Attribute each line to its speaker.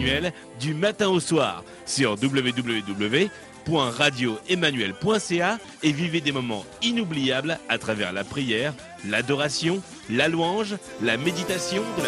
Speaker 1: Emmanuel du matin au soir sur www.radioemmanuel.ca et vivez des moments inoubliables à travers la prière, l'adoration, la louange, la méditation de la